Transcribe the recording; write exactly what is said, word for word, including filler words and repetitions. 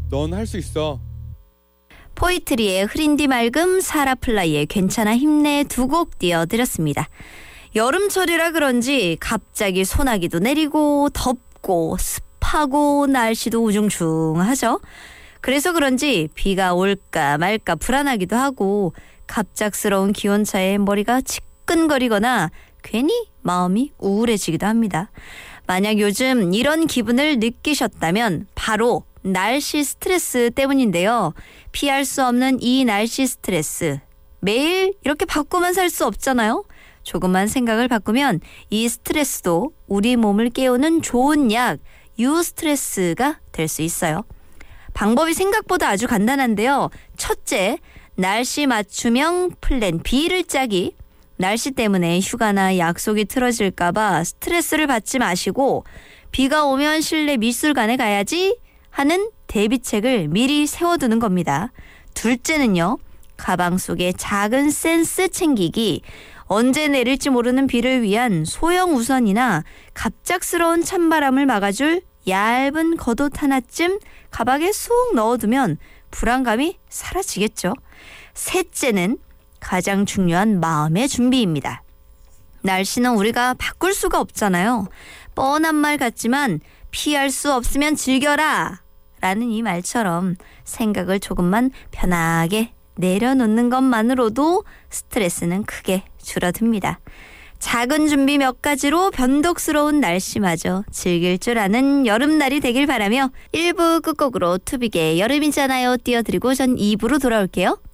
넌 할 수 있어. 포이트리의 흐린디 맑음, 사라플라이의 괜찮아 힘내 두 곡 띄워드렸습니다. 여름철이라 그런지 갑자기 소나기도 내리고 덥고 습하고 날씨도 우중충하죠. 그래서 그런지 비가 올까 말까 불안하기도 하고 갑작스러운 기온차에 머리가 지끈거리거나 괜히 마음이 우울해지기도 합니다. 만약 요즘 이런 기분을 느끼셨다면 바로 날씨 스트레스 때문인데요. 피할 수 없는 이 날씨 스트레스. 매일 이렇게 바꾸만 살 수 없잖아요. 조금만 생각을 바꾸면 이 스트레스도 우리 몸을 깨우는 좋은 약, 유스트레스가 될 수 있어요. 방법이 생각보다 아주 간단한데요. 첫째, 날씨 맞춤형 플랜 B를 짜기. 날씨 때문에 휴가나 약속이 틀어질까봐 스트레스를 받지 마시고 비가 오면 실내 미술관에 가야지 하는 대비책을 미리 세워두는 겁니다. 둘째는요. 가방 속에 작은 센스 챙기기. 언제 내릴지 모르는 비를 위한 소형 우산이나 갑작스러운 찬바람을 막아줄 얇은 겉옷 하나쯤 가방에 쑥 넣어두면 불안감이 사라지겠죠. 셋째는 가장 중요한 마음의 준비입니다. 날씨는 우리가 바꿀 수가 없잖아요. 뻔한 말 같지만 피할 수 없으면 즐겨라 라는 이 말처럼 생각을 조금만 편하게 내려놓는 것만으로도 스트레스는 크게 줄어듭니다. 작은 준비 몇 가지로 변덕스러운 날씨마저 즐길 줄 아는 여름날이 되길 바라며 일 부 끝곡으로 투빅의 여름이잖아요 띄워드리고 전 이 부로 돌아올게요.